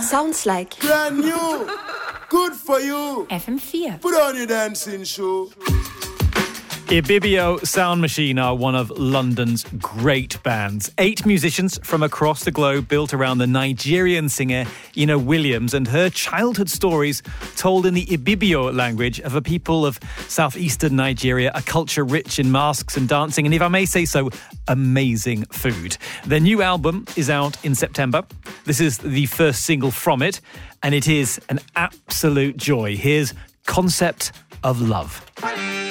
Sounds like. Brand new. Good for you. FM4. Put on your dancing shoe. Ibibio Sound Machine are one of London's great bands. 8 musicians from across the globe built around the Nigerian singer Ina Williams and her childhood stories told in the Ibibio language of a people of southeastern Nigeria, a culture rich in masks and dancing, and if I may say so, amazing food. Their new album is out in September. This is the first single from it, and it is an absolute joy. Here's Concept of Love.